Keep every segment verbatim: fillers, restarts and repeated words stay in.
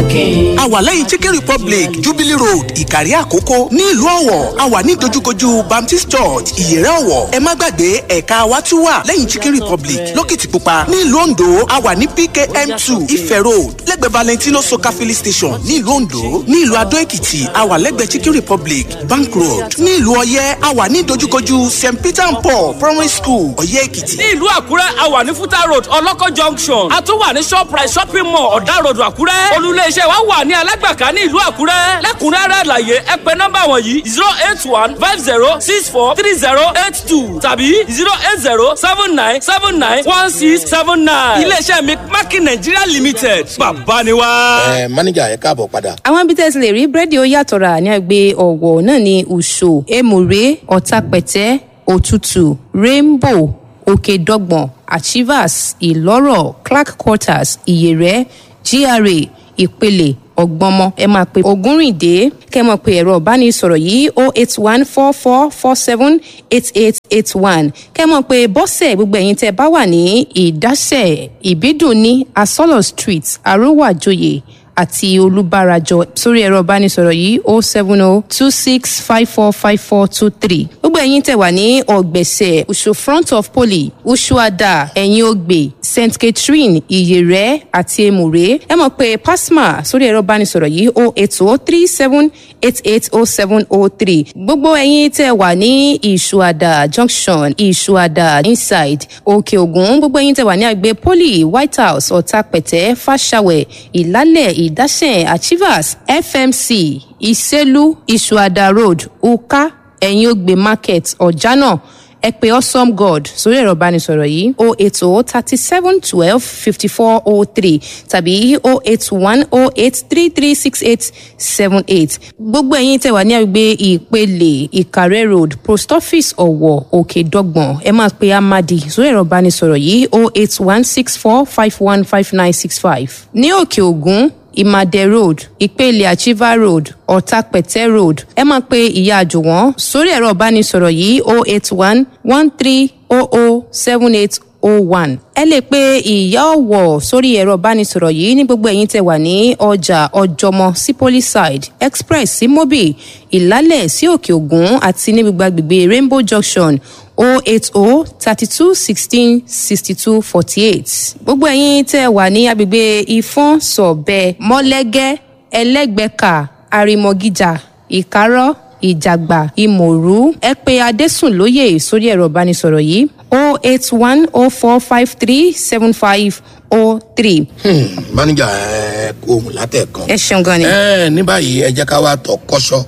chicken. A wà lẹ́yìn Chicken Republic, Jubilee Road, Ìkàrí Àkókó ní ìlú Ọ̀wọ̀. A wà ní dojúkojú Baptist Church, Ìyẹ̀rẹ̀ Ọ̀wọ̀. Ẹ má gbàgbé ẹ̀ka wa tún wà lẹ́yìn Chicken Republic, Lókìtìpupa. Ní ìlú Ondo, a wà ní P K M two, Ifẹ̀ Road, lẹ́gbẹ̀ẹ́ Valentino Soka Filling Station ní ìlú Ondo. Ní ìlú Adó Èkìtì, a wà lẹ́gbẹ̀ẹ́ Chicken Republic, Bank Road. Ní ìlú Ọ̀yẹ́, a wà ní dojúkojú Saint Peter and Paul Primary School, Ọ̀yẹ́ Èkìtì. Ní ìlú Àkúrẹ́, a wà ní Futa Road, Ọlọ́kọ̀ Junction. A tún wà ní Shoprite Shopping Mall, Ọ̀dà Road, Àkúrẹ́. Olú-ilé-iṣẹ́ wa wà ní Alágbàká ní ìlú Àkúrẹ́. Lẹ́kùnrẹ́rẹ́ àlàyé ẹ pè nọ́mbà wọ̀nyí zero eight one five zero six four three zero eight two tàbí zero eight zero seven nine seven nine one six seven nine. Ilé-iṣẹ́ mi Maki Nigeria Limited. Bàbá ni wá. Ẹ máníjà ẹ káàbọ̀ padà. Àwọn ibi tẹ́sí lè rí búrẹ́dì ó yàtọ̀ rà ní àgbẹ̀ Ọ̀wọ̀ náà ní Ùṣò, Èmùrè, Ọ̀tàpẹ̀tẹ̀, Òtútù, Rainbow, Òkèdọ́gbọ̀n, Achievers, Ìlọ́rọ̀, Clark Quarters, Ìyẹ̀rẹ̀, G R A, Ìpele, Ọ̀gbọ́mọ. Ẹ máa pe Ògúnrìndé kẹ́ mọ̀ pé ẹ̀rọ ìbánisọ̀rọ̀ yìí oh eight one four four four seven eight eight eight one. Kẹ́ mọ̀ pé Bọ́sẹ̀ gbogbo ẹ̀yin tẹ́ bá wà ní Ìdásẹ̀, Ìbídùn ní Asọ́lọ̀ Street, Arówàjòyè àti Olúbárajọ sórí ẹ̀rọ ìbánisọ̀rọ̀ yìí oh seven oh two six five four five four two three. Gbogbo ẹ̀yin tẹ́ wà ní Ọ̀gbẹ̀sẹ̀, Uṣu Front of Poly, Uṣuada, Ẹ̀yìn Ògbè, Saint Catherine, Ìyẹ̀rẹ̀ àti Èmùrè. Ẹ mọ̀ pé Pasma sórí ẹ̀rọ ìbánisọ̀rọ̀ yìí oh eight oh three seven eight eight oh seven oh three. Gbogbo ẹ̀yin tẹ́ wà ní Ìṣuada Junction, Ìṣuada Inside, Òkè Ògùn. Gbogbo ẹ̀yin tẹ́ wà ní àgbẹ̀ Poly, White House, Ọ̀tàpẹ̀tẹ̀, Fáṣàwẹ̀, Ìlálẹ̀, Ìdásẹ̀, Achievers, F M C, Ìṣèlú, Ìṣuada Road, Uka, Ẹ̀yìn Ògbè Market, Ọ̀jánà. Ẹ pè Awesome God sórí ẹ̀rọ ìbánisọ̀rọ̀ yìí oh eight oh thirty seven twelve fifty four oh three tàbí oh eight one oh eight three three six eight seven eight. Gbogbo ẹ̀yin tẹ́ wà ní àgbègbè Ìpele, Ìkàrẹ́ Road, Post Office Ọ̀wọ̀, Òkèdọ́gbọ̀n. Ẹ máa pe Amadi sórí ẹ̀rọ ìbánisọ̀rọ̀ yìí oh eight one six four five one five nine six five. Ní Òkè Ògùn, Ìmàdé Road, Ìpele Achiever Road, Ọ̀tàpẹ̀tẹ̀ Road. Ẹ máa pe Ìyá Àjùwọ̀n sórí ẹ̀rọ ìbánisọ̀rọ̀ yìí oh eight one one three oh oh seven eight oh one. Ẹ lè pe Ìyá Ọ̀wọ̀ sórí ẹ̀rọ ìbánisọ̀rọ̀ yìí ní gbogbo ẹ̀yin tẹ́ wà ní ọjà Ọjọ́mọ sí Polyside, Express sí Mobi, Ìlálẹ̀ sí Òkè Ògùn àti ní gbogbo agbègbè Rainbow Junction oh eight oh thirty two sixteen sixty two forty eight. Gbogbo ẹ̀yin tẹ́ wà ní agbègbè Ìfọ̀n, Sọ̀bẹ, Mọ́lẹ́gẹ́, Ẹlẹ́gbẹ̀ka, Àrìmọ̀gíjà, Ìkárọ̀, Ìjàgbá, Ìmọ̀rú. Ẹ pe Adésùnlóyè sórí ẹ̀rọ ìbánisọ̀rọ̀ yìí oh eight one oh four five three seven five oh three. Máníjà ẹ kó ohun látẹ̀kan. Ẹ ṣeun gan ni. Ẹ ní báyìí ẹ jẹ́ ká wá tọ̀ kọ́ṣọ́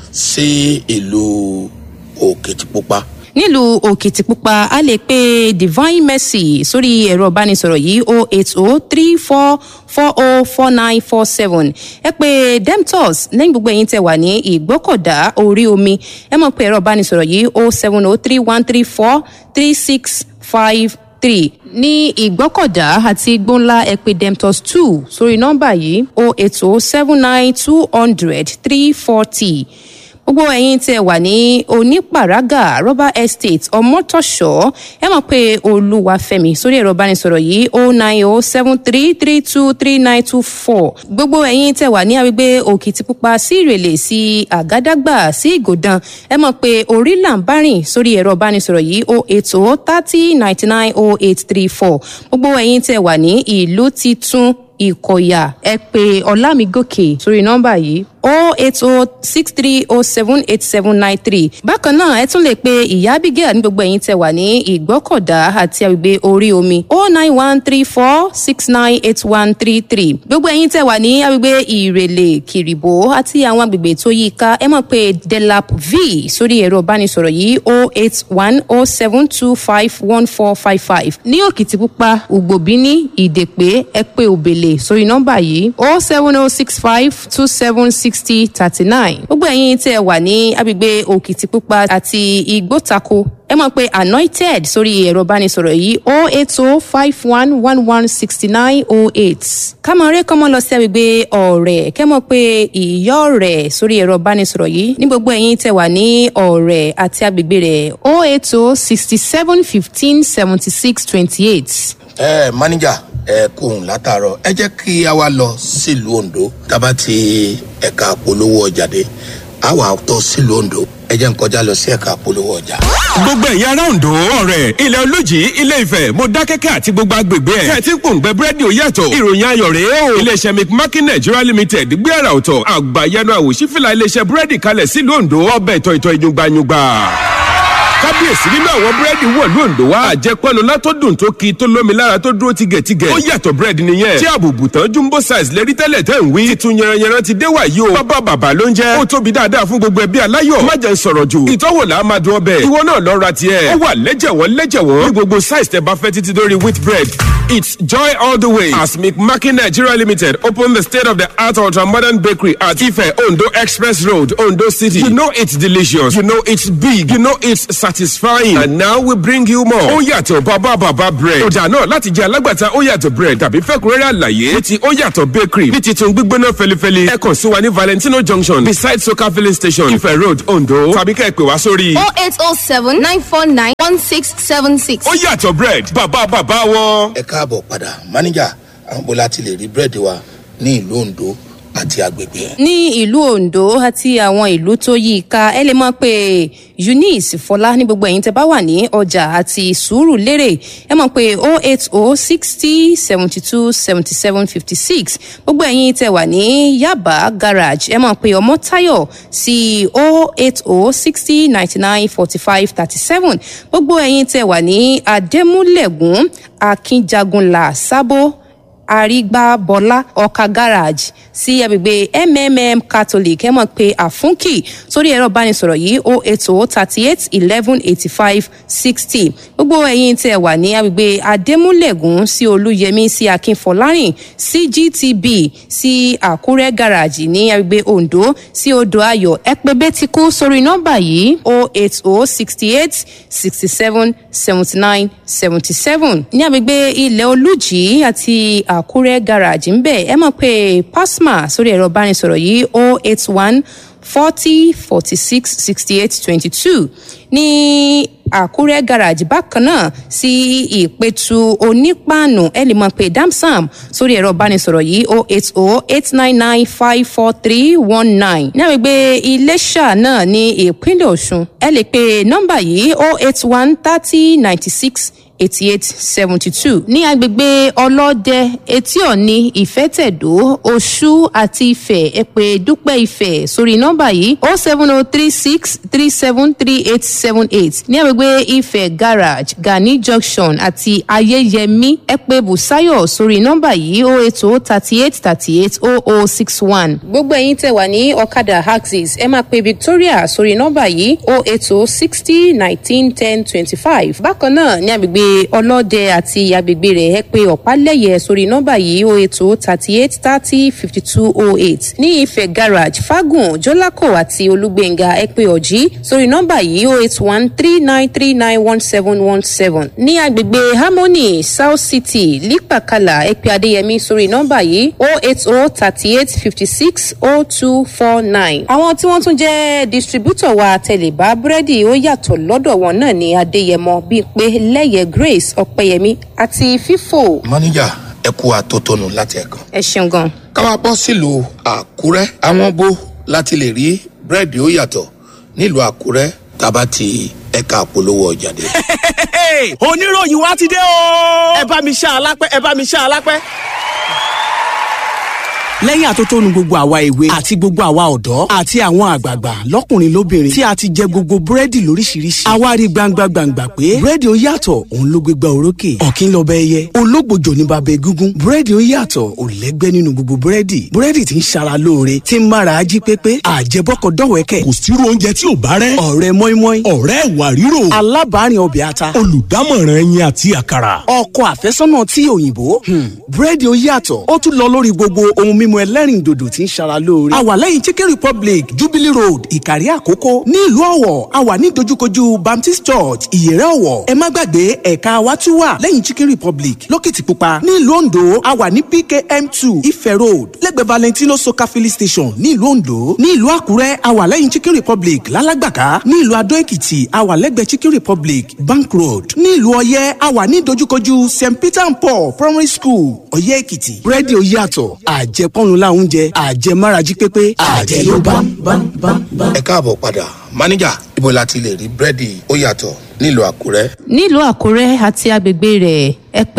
sí ìlú Òkìtìpupa. Nílùú Òkìtìpupa, a lè pe Divine Mercy sórí ẹ̀rọ ìbánisọ̀rọ̀ yìí oh eight oh three four four oh four nine four seven. Ẹ pe Demtos lẹ́yìn gbogbo ẹ̀yin tẹ́ wà ní Ìgbọ́kọ̀dá orí omi. Ẹ mọ̀ pé ẹ̀rọ ìbánisọ̀rọ̀ yìí oh seven oh three one three four three six five three. Ní Ìgbọ́kọ̀dá àti Igbónlá, ẹ pe Demtos two sórí nọ́mbà yìí oh eight oh seven nine two hundred three forty. Gbogbo ẹ̀yin tẹ́ wà ní Onípàrágà, Rubber Estate, Ọmọ́tọ̀ṣọ́. Ẹ mọ̀ pé Olúwafẹ́mi sórí ẹ̀rọ ìbánisọ̀rọ̀ yìí oh nine oh seven three three two three nine two four. Gbogbo ẹ̀yin tẹ́ wà ní agbègbè Òkìtìpupa sí Ìrèlè, sí Àgádágbà, sí Ìgòdàn. Ẹ mọ̀ pé Orílàmbárìn sórí ẹ̀rọ ìbánisọ̀rọ̀ yìí oh eight oh thirty ninety nine oh eight three four. Gbogbo ẹ̀yin tẹ́ wà ní Ìlú Titun, Ìkọ̀yà, ẹ pè Ọlámigòkè sórí nọ́mbà yìí oh eight oh six three oh seven eight seven nine three. Bákan náà, ẹ tún lè pe Ìyá Abigail ní gbogbo ẹ̀yin tẹ́ wà ní Ìgbọ́kọ̀dá àti agbègbè orí omi oh nine one three four six nine eight one three three. Gbogbo ẹ̀yin tẹ́ wà ní agbègbè Ìrèlè, Kìrìbó àti àwọn agbègbè tó yí ká, ẹ mọ̀ pé Delap V sórí ẹ̀rọ ìbánisọ̀rọ̀ yìí oh eight one oh seven two five one four five five. Ní Òkìtìpupa, Ugbòbíní, Ìdèpé, ẹ pè Òbèlè sórí nọ́mbà yìí oh seven oh six five two seven sixty thirty nine. Gbogbo ẹ̀yin tẹ́ wà ní agbègbè Òkìtìpupa àti Ìgbótako, ẹ mọ̀ pé Anointed sórí ẹ̀rọ ìbánisọ̀rọ̀ yìí oh eight oh five one one one six nine oh eight. Kámọ̀rẹ́ kọ́mọ lọ sí agbègbè Ọ̀rẹ́, kẹ́ mọ̀ pé Ìyá Ọ̀rẹ́ sórí ẹ̀rọ ìbánisọ̀rọ̀ yìí ní gbogbo ẹ̀yin tẹ́ wà ní Ọ̀rẹ́ àti agbègbè rẹ̀ oh eight oh sixty seven fifteen seventy six twenty eight. ẹ máníjà ẹ kóhùn látàárọ̀ ẹ jẹ́ kí a wá lọ sílùú Ondo tábà ti ẹ̀ka polówó ọjà dé a wà tó sílùú Ondo ẹ jẹ́ n kọjá lọ sí ẹ̀ka polówó ọjà. gbogbo ẹ̀yin ará Ondo ọ̀rẹ́ ilẹ̀ olójì ilé Ifẹ̀ Mọdákẹ́kẹ́ àti gbogbo agbègbè ẹ̀ tẹ̀ tí ń pòǹgbẹ búrẹ́dì ó yàtọ̀ ìròyìn ayọ̀ rèé o iléeṣẹ́ McMakin Nigeria Limited gbé àrà ọ̀tọ̀ àgbàyanu àwòṣífìlà iléeṣẹ́ búrẹ́dì kalẹ̀ sílùú Ondo ọbẹ̀ ìtọ̀ ìtọ̀ ìyungbayungba kábíyèsí nínú àwọn búrẹ́dì wọ̀lú Ondo wa àjẹpọ́nu látó dùn tó ki tó lómi lára tó dúró tigẹ̀tigẹ̀ ó yàtọ̀ búrẹ́dì nìyẹn tí àbùbù tán jumbo size lérí tẹ́lẹ̀ tẹ́ ń wí titun yẹranyẹran ti dé wàyí o bàbá bàbá ló ń jẹ́ ó tóbi dáadáa fún gbogbo ẹbí aláyọ̀ má jẹ́ ń sọ̀rọ̀ jù ìtọ́wò là á máa dùn ọbẹ̀ ìwọ náà lọ ra tiẹ̀ ó wà lẹ́jẹ̀wọ́n lẹ́jẹ̀wọ́n ní gbogbo size tẹ́ bá fẹ́ títí dórí wheat bread. It's joy all the way as McMakin Nigeria Limited open the state-of-the-art ultra-modern bakery at Ife Ondo Express Road, Ondo City. You know it's delicious. You know it's big. You know it's satisfying. And now we bring you more. Oyato Baba Baba bread. Ọjà náà láti jẹ́ alágbàtà Oyato bread tàbí fẹ́kúnrẹ́rẹ́ àlàyé ní ti Oyato bakery ní titun gbígbóná fẹlifẹli. Ẹ kàn sí wa ní Valentino Junction beside Soka filling station Ife Road, Ondo. Tàbí kẹ́ ẹ pè wá sórí. oh eight oh seven nine four nine one six seven six. Oyato bread bàbá bàbá wọn. ẹ káàbọ̀ padà máníjà àwọn bọ́lá ti lè rí búrẹ́dì wa ní ìlú Ondo àti agbègbè ẹ̀. ní ìlú Ondo àti àwọn ìlú tó yí i ká ẹ lè mọ̀ pé Eunice Fọlá ní gbogbo ẹ̀yin tẹ́ bá wà ní ọjà àti Sùúrùlérè ẹ mọ̀ pé oh eight oh sixty seventy two seventy seven fifty six gbogbo ẹ̀yin tẹ́ wà ní Yaba garage ẹ mọ̀ pé Ọmọ́táyọ̀ sí oh eight oh sixty ninety nine forty five thirty seven gbogbo ẹ̀yin tẹ́ wà ní Adémúlẹ̀gùn Akínjagunlá Sábó Àrígbábọ́lá Ọ̀ka garage sí agbègbè M M M Catholic ẹ mọ̀ pé àfúnkì sórí ẹ̀rọ ìbánisọ̀rọ̀ yìí oh eight oh thirty eight eleven eighty five sixty gbogbo ẹ̀yin tẹ́ wà ní agbègbè Adémúlẹ̀gùn sí Olúyẹmí sí Akínfọlárìn sí G T B sí Àkúrẹ́ garage ní agbègbè Ondo sí Odò Ayọ̀ ẹ pè Bẹ́tíkú sórí nọ́mbà yìí oh eight oh sixty eight sixty seven seventy nine seventy seven ní agbègbè Ilẹ̀ Olújì àti Àkúrẹ́ garage ń bẹ̀ ẹ mọ̀ pé Pasma sórí ẹ̀rọ ìbánisọ̀rọ̀ yìí oh eight one forty forty six sixty eight twenty two ní Àkúrẹ́ garage bákan náà sí Ìpẹ̀tù Onípàànù ẹ lè mọ̀ pé Damsam sórí ẹ̀rọ ìbánisọ̀rọ̀ yìí oh eight oh eight nine nine five four three one nine ní agbègbè Iléṣà náà ní ìpínlẹ̀ Ọ̀ṣun ẹ lè pe nọ́mbà yìí oh eight one thirty ninety six eighty-eight seventy-two ní agbègbè Ọlọ́dẹ Etí Ọ̀ni Ìfẹ́tẹ̀dó Ọ̀ṣù àti Ifẹ̀ ẹ pè Dúpẹ́ Ifẹ̀ sórí nọ́mbà yìí oh seven oh three six three seven three eight seven eight ní agbègbè Ifẹ̀ garage Gani junction àti Ayéyẹmí ẹ pè Bùsáyọ̀ sórí nọ́mbà yìí oh eight oh thirty eight thirty eight oh oh six one gbogbo ẹ̀yin tẹ́ wà ní ọ̀kadà axis ẹ máa pè Victoria sórí nọ́mbà yìí oh eight oh sixty nineteen ten twenty five bákan náà ní agbègbè Ọlọ́dẹ àti agbègbè rẹ̀ ẹ pè Ọ̀pálẹ̀yẹ sórí nọ́mbà yìí oh eight oh thirty eight thirty fifty two oh eight ní Ifẹ̀ garage Fágùn Jọ́lákò àti Olúgbénga ẹ pè Ọ̀jí sórí nọ́mbà yìí oh eight one three nine three nine one seven one seven ní agbègbè Harmony South City Lípàkàlà ẹ pè Adéyẹmí sórí nọ́mbà yìí oh eight oh thirty eight fifty six oh two four nine àwọn tí wọ́n tún jẹ́ distributor wa tẹ̀lébá búrẹ́dì ó yàtọ̀ lọ́dọ̀ wọn náà ní Adéyẹmọ Bímpé Lẹ́yẹ Grace Ọ̀pẹ́yẹmí àti Fífò. máníjà ẹ kú àtótónu láti ẹ̀kan. ẹ ṣeun gan. ká wá bọ́ sílùú Àkúrẹ́ àwọn bó láti lè rí búrẹ́dì ó yàtọ̀ nílùú Àkúrẹ́ tábà ti ẹ̀ka polówó ọjà dé. oníròyìn wa ti dé o. ẹ bá mi ṣá alápẹ́ ẹ bá mi ṣá alápẹ́. lẹ́yìn àtótónu gbogbo àwa èwe àti gbogbo àwa ọ̀dọ́ àti àwọn àgbààgbà lọ́kùnrin lóbìnrin tí a ti jẹ gbogbo búrẹ́dì lóríṣiríṣi. àwa rí gbangba gbangba pé búrẹ́dì ó yàtọ̀ òun ló gbégbá orókè. ọ̀kín lọ́ba ẹyẹ ológbòjò ní baba egúngún. búrẹ́dì ó yàtọ̀ ò lẹ́gbẹ́ nínú gbogbo búrẹ́dì. búrẹ́dì tí ń ṣara lóore tí ń mára ají pépé àjẹbọ́kọ̀ dọ̀wẹ́kẹ̀. kò sírú oúnjẹ tí ò bá rẹ́. ọ̀rẹ́ mọ́ínmọ́ín. ọ̀rẹ́ ìwà ríro. alábàárìn ọbẹ̀ ata. olùdámọ̀ràn ẹyin àti àkàrà. ọkọ àfẹ́sọ́nà tí òyìnbó. búrẹ́dì ó yàtọ̀ ó tún lọ lórí gbogbo ohun mímu mímu ẹlẹ́rìndòdò tí ń ṣara lóore. a wà lẹ́yìn chicken republic jubilee road ìkàrí àkókò ní ìlú ọ̀wọ̀. a wà ní dojúkojú baptist church ìyẹ̀rẹ̀ ọ̀wọ̀. ẹ má gbàgbé ẹ̀ka wa tún wà lẹ́yìn chicken republic lókìtìpupa ní ìlú ondo. a wà ní p k m two ife road lẹ́gbẹ̀ẹ́ valentino soka filling station ní ìlú ondo. ní ìlú àkúrẹ́ a wà lẹ́yìn chicken republic lálágbàká. ní ìlú adó èkìtì a wà lẹ́gbẹ̀ẹ́ chicken republic bank road. ní ìlú ọ̀yẹ́ a wà ní dojúkojú st peter and paul primary school ọ̀yẹ́ èkìtì. rédíò yàtọ̀ àjẹpọ́nulá oúnjẹ àjẹmárají pépé àjẹ ló bá bá bá bá. ẹ káàbọ̀ padà máníjà ibo la ti lè rí búrẹ́dì ó yàtọ̀ nílùú àkúrẹ́. nílùú àkúrẹ́ àti agbègbè rẹ̀ ẹ pé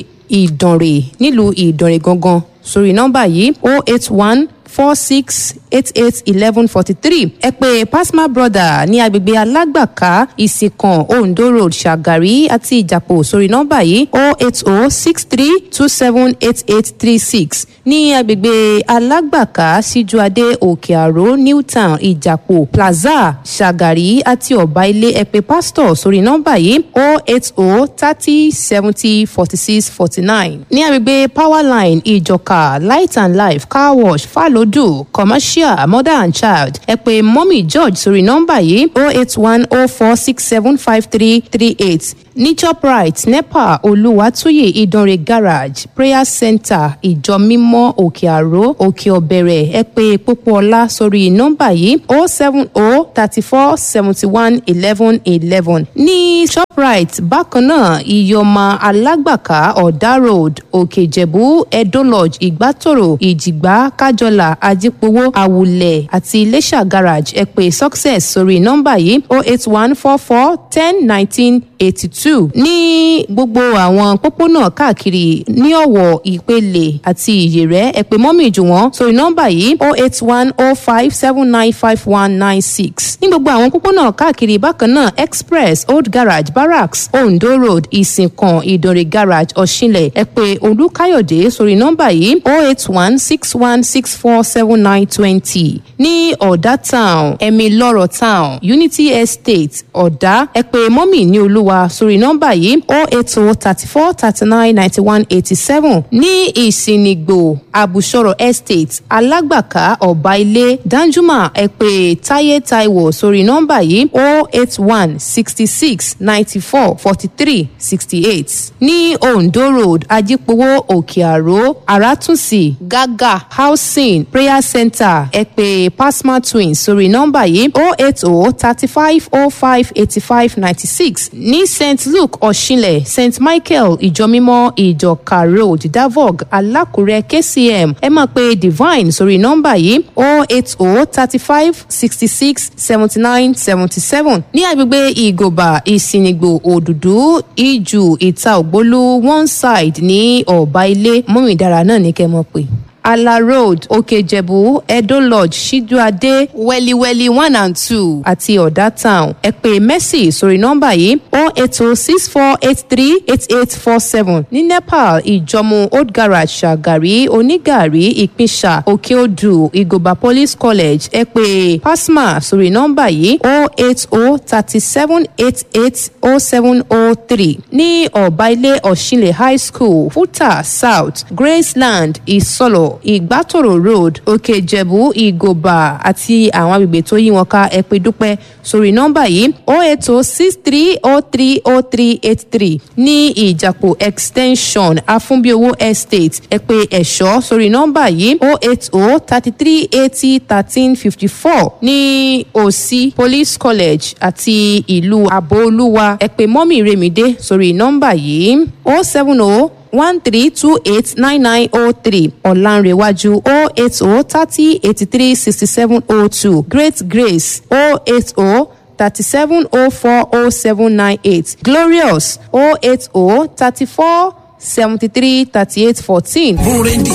ìdànrè nílùú ìdànrè gangan sórí nọ́mbà yìí o eight one four six eight eight eleven forty three ẹ pé pasma brother ní agbègbè alágbàká ìsìnkàn ondo road ṣàgàrí àti ìjàpọ̀ sórí nọ́mbà yìí o eight o six three two seven eight eight three six ní agbègbè alágbàká síjúadé òkè àró newtown ìjàpọ̀ plaza ṣàgàrí àti ọ̀bá ilé ẹ pé pastor sórí nọ́mbà yìí o eight o thirty seventy forty six forty nine ní agbègbè powerline ìjọka light and life car wash falodu commercial mother and child ẹ pé mọ́mì george sórí nọ́mbà yìí o eight one o four six seven five three three eight ní shoprite nepa olúwàtúyè ìdánrẹ garage prayer center ìjọ mímọ́ òkè àró òkè ọ̀bẹ̀rẹ̀ ẹ pé pópóọlá sórí nọ́mbà yìí o seven o thirty four seventy one eleven eleven ní shoprite bákan náà ìyọ̀mà alágbàká ọ̀dà road òkè ìjẹ̀bú edo lodge ìgbàtòrò ìjìgbá kájọlà ajípowó àwùlẹ̀ àti iléṣà garage ẹ pé success sórí nọ́mbà yìí o eight one four four ten nineteen eighty two ní gbogbo àwọn pópónà káàkiri ní ọ̀wọ̀ ìpele àti ìyèrẹ́ ẹ pé mọ́mì jù wọ́n sórí nọ́mbà yìí o eight one o five seven nine five one nine six ní gbogbo àwọn pópónà káàkiri bákan náà express old garage barracks ondo road ìsìnkàn ìdòrè garage ọ̀ṣinlẹ̀ ẹ pé olúkáyọ̀dé sórí nọ́mbà yìí o eight one six one six four seven nine twenty ní ọ̀dà town ẹ̀mí lọ́rọ̀ town unity estate ọ̀dà ẹ pé mọ́mì ní olúwa sórí nọ́mbà yìí o eight o thirty four thirty nine ninety one eighty seven ní ìsìnìgbò àbùsọ̀rọ̀ estate alágbàká ọ̀bá ilé danjuma ẹ pé táyé táíwò sórí nọ́mbà yìí o eight one sixty six ninety four forty three sixty eight ní ondo road ajípowó òkè àró àràtúnṣì gágà housing prayer center ẹ pé pasma twins sórí nọ́mbà yìí o eight o thirty five o five eighty five ninety six ní st luke ọ̀ṣinlẹ̀ st michael ìjọmímọ́ ìjọka road davog alákùrẹ́ kcm ẹ máa pe divine sórí nọ́mbà yìí o eight o thirty five sixty six seventy nine seventy seven ní agbègbè ìgòbà ìsìnìgbò òdùdú ìjù ìta ògbólú one side ní ọ̀bá ilé mọ́mìdára náà ní kẹ́ mọ̀ pé. ala road òkèjẹ̀bú edo lodge ṣíjúadé wẹ́líwẹ́lí one and two àti ọ̀dà town ẹ pè mercy sórí nọ́mbà yìí o eight o six four eight three eight eight four seven ní nepal ìjọmú old garage ṣàgàrí onígàrí ìpínṣà òkèodù ìgòbà police college ẹ pè pasma sórí nọ́mbà yìí o eight o thirty seven eight eight o seven o three ní ọ̀bá ilé ọ̀ṣinlẹ̀ high school futa south graceland ìsọlọ̀ ìgbàtòrò road òkè ìjẹ̀bú ìgòbà àti àwọn agbègbè tó yí wọn ká ẹ pé dúpẹ́ sórí nọ́mbà yìí o eight o six three o three o three eight three ní ìjàpọ̀ extension afúnbíowó estate ẹ pé ẹ̀ṣọ́ sórí nọ́mbà yìí o eight o thirty three eighty thirteen fifty four ní òsì police college àti ìlú àbóolúwa ẹ pé mọ́mì remide sórí nọ́mbà yìí o seven o one three two eight nine nine oh three ọ̀lànrẹ̀wájú oh eight oh thirty eighty three sixty seven oh two great grace oh eight oh thirty seven oh four oh seven nine eight glorious oh eight oh thirty four seventy three thirty eight fourteen. búrẹ́dì